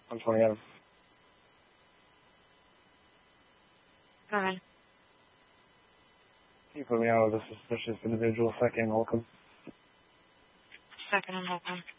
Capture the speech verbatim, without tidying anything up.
one twenty Adam. Go ahead. Can you put me on with a suspicious individual? Second, welcome. Second and welcome.